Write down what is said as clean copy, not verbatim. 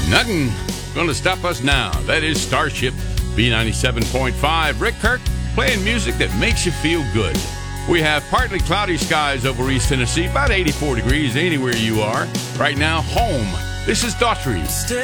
Nothing gonna stop us now. That is Starship B97.5. Rick Kirk playing music that makes you feel good. We have partly cloudy skies over East Tennessee, about 84 degrees anywhere you are. Right now, home. This is Daughtry.